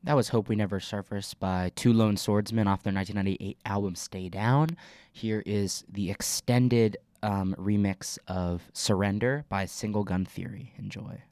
That was Hope We Never Surface by Two Lone Swordsmen off their 1998 album Stay Down. Here is the extended remix of Surrender by Single Gun Theory. Enjoy.